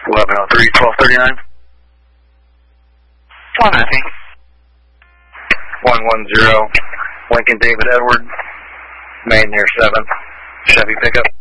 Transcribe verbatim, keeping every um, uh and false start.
eleven oh three, twelve thirty-nine. twelve nothing. one one zero, Lincoln David Edward, main near seven, Chevy pickup.